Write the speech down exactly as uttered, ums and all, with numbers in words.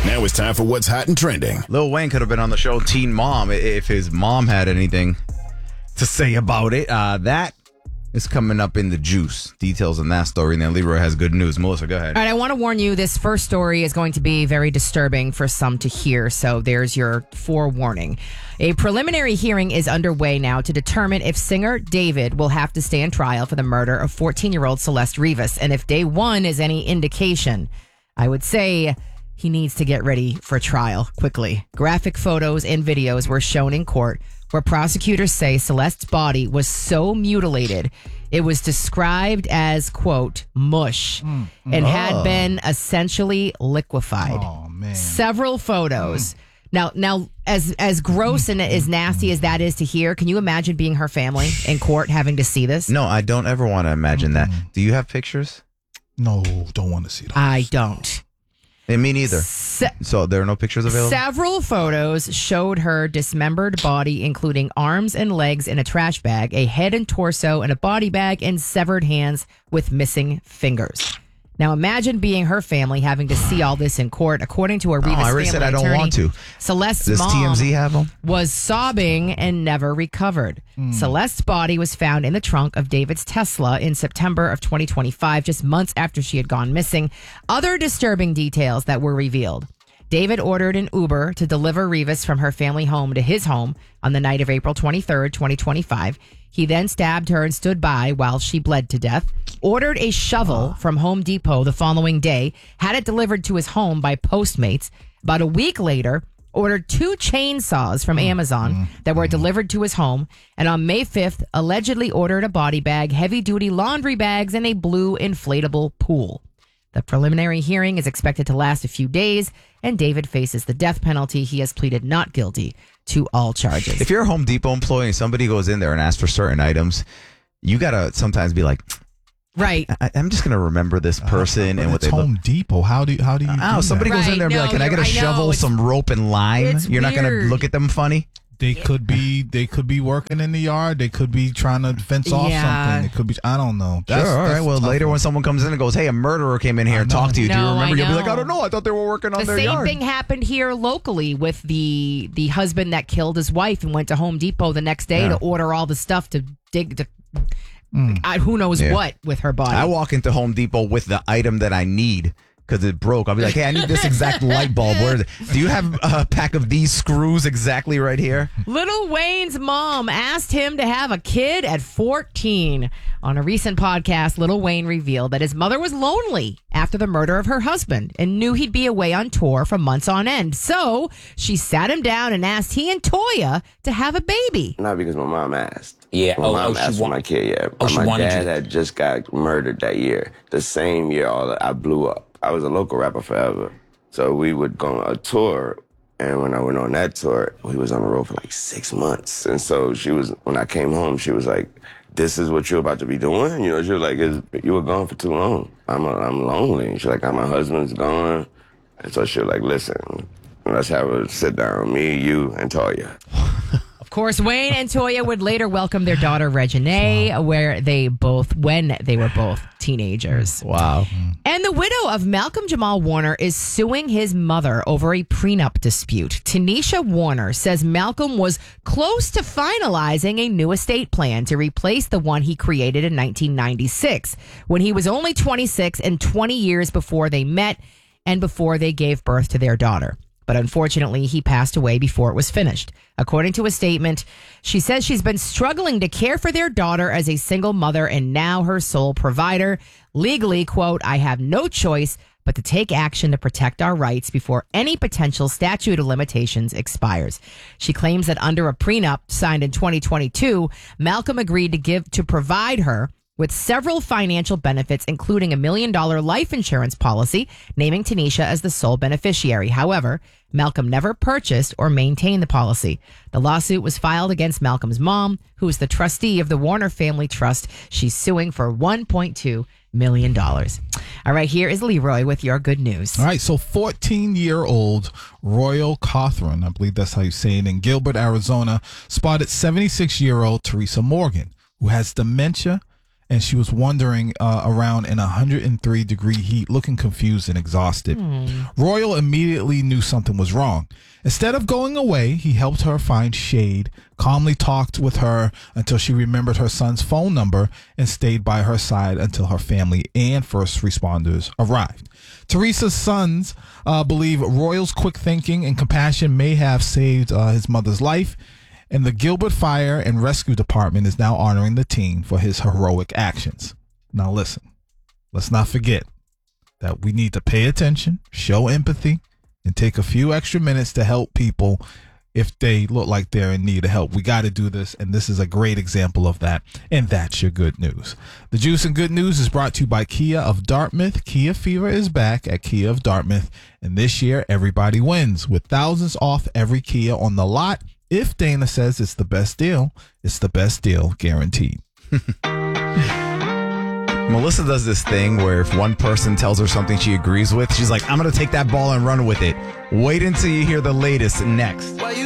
Now it's time for what's hot and trending. Lil Wayne could have been on the show Teen Mom if his mom had anything to say about it. Uh, that is coming up in the juice. Details on that story. And then Leroy has good news. Melissa, go ahead. All right, I want to warn you, this first story is going to be very disturbing for some to hear. So there's your forewarning. A preliminary hearing is underway now to determine if singer David will have to stand trial for the murder of fourteen-year-old Celeste Rivas. And if day one is any indication, I would say he needs to get ready for trial quickly. Graphic photos and videos were shown in court where prosecutors say Celeste's body was so mutilated it was described as, quote, mush, mm, and oh. had been essentially liquefied. Oh, man. Several photos. Mm. Now, now, as as gross and as nasty as that is to hear, can you imagine being her family in court having to see this? No, I don't ever want to imagine mm. that. Do you have pictures? No, don't want to see those. I don't. And me neither. Se- so there are no pictures available? Several photos showed her dismembered body, including arms and legs in a trash bag, a head and torso in a body bag, and severed hands with missing fingers. Now imagine being her family having to see all this in court. According to a Rivas oh, I family said I don't attorney, want to. Celeste's Does mom T M Z have them? was sobbing and never recovered. Mm. Celeste's body was found in the trunk of David's Tesla in September of twenty twenty-five, just months after she had gone missing. Other disturbing details that were revealed. David ordered an Uber to deliver Rivas from her family home to his home on the night of April twenty-third, twenty twenty-five. He then stabbed her and stood by while she bled to death, ordered a shovel from Home Depot the following day, had it delivered to his home by Postmates. About a week later, ordered two chainsaws from Amazon that were delivered to his home, and on May fifth, allegedly ordered a body bag, heavy-duty laundry bags, and a blue inflatable pool. The preliminary hearing is expected to last a few days, and David faces the death penalty. He has pleaded not guilty to all charges. If you're a Home Depot employee and somebody goes in there and asks for certain items, you got to sometimes be like, right. I, I'm just going to remember this person uh, and what they Home look. Depot. How do you, how do you Oh, do somebody that? goes Right, in there and be no, like, can I get a I shovel, know, some rope and lime? it's You're not going to weird. look at them funny? They could be they could be working in the yard. They could be trying to fence off Yeah. something. It could be, I don't know. That's, sure, all right. that's Well, tough. later when someone comes in and goes, hey, a murderer came in here and I know. talked to you. Do you No, remember? I You'll be like, know. I don't know. I thought they were working on The their same yard. thing happened here locally with the the husband that killed his wife and went to Home Depot the next day Yeah. to order all the stuff to dig to Mm. I, who knows Yeah. what with her body. I walk into Home Depot with the item that I need because it broke. I'll be like, hey, I need this exact light bulb. Where is it? Do you have a pack of these screws exactly right here? Lil Wayne's mom asked him to have a kid at fourteen. On a recent podcast, Lil Wayne revealed that his mother was lonely after the murder of her husband and knew he'd be away on tour for months on end. So she sat him down and asked he and Toya to have a baby. Not because my mom asked. Yeah, My oh, mom oh, she asked for wa- my kid, yeah. oh, she my wanted dad you- had just got murdered that year. The same year all I blew up. I was a local rapper forever. So we would go on a tour, and when I went on that tour, we was on the road for like six months. And so she was, when I came home, she was like, this is what you're about to be doing? You know, she was like, you were gone for too long. I'm a, I'm lonely. She's like, my husband's gone. And so she was like, listen, let's have a sit down, me, you, and Toya. Of course, Wayne and Toya would later welcome their daughter Reginae, where they both, when they were both teenagers. Wow. And the widow of Malcolm Jamal Warner is suing his mother over a prenup dispute. Tanisha Warner says Malcolm was close to finalizing a new estate plan to replace the one he created in nineteen ninety-six, when he was only twenty-six and twenty years before they met and before they gave birth to their daughter. But unfortunately, he passed away before it was finished. According to a statement, she says she's been struggling to care for their daughter as a single mother and now her sole provider. Legally, quote, I have no choice but to take action to protect our rights before any potential statute of limitations expires. She claims that under a prenup signed in twenty twenty-two, Malcolm agreed to give to provide her with several financial benefits, including a million dollar life insurance policy, naming Tanisha as the sole beneficiary. However, Malcolm never purchased or maintained the policy. The lawsuit was filed against Malcolm's mom, who is the trustee of the Warner Family Trust. She's suing for one point two million dollars. All right, here is Leroy with your good news. All right, so fourteen-year-old Royal Cawthron, I believe that's how you say it, in Gilbert, Arizona, spotted seventy-six-year-old Teresa Morgan, who has dementia and she was wandering uh, around in one hundred three degree heat, looking confused and exhausted. Royal immediately knew something was wrong. Instead of going away, he helped her find shade, calmly talked with her until she remembered her son's phone number, and stayed by her side until her family and first responders arrived. Teresa's sons uh, believe Royal's quick thinking and compassion may have saved uh, his mother's life, and the Gilbert Fire and Rescue Department is now honoring the teen for his heroic actions. Now listen, let's not forget that we need to pay attention, show empathy, and take a few extra minutes to help people if they look like they're in need of help. We got to do this, and this is a great example of that, and that's your good news. The Juice and Good News is brought to you by Kia of Dartmouth. Kia Fever is back at Kia of Dartmouth, and this year, everybody wins with thousands off every Kia on the lot. If Dana says it's the best deal, it's the best deal guaranteed. Melissa does this thing where if one person tells her something she agrees with, she's like, I'm going to take that ball and run with it. Wait until you hear the latest next.